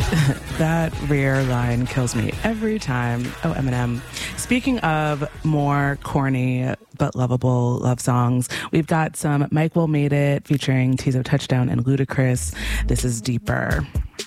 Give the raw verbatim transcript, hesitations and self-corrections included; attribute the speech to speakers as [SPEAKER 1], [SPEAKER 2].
[SPEAKER 1] That rear line kills me every time. Oh, Eminem. Speaking of more corny but lovable love songs, we've got some Mike Will Made It featuring Tizo Touchdown and Ludacris. This is Deeper.